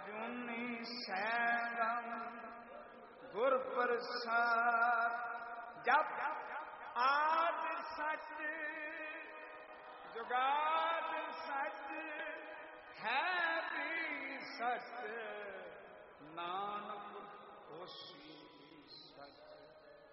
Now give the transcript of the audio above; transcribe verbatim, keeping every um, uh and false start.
ਅਜੂਨੀ ਸੈਭੰ ਗੁਰ ਪ੍ਰਸਾਦ। ਜਪ ਆਦ ਸਚ ਜੁਗਾਦ ਸਚ ਹੈ ਵੀ ਸਚ, ਨਾਨਕ ਹੋਸੀ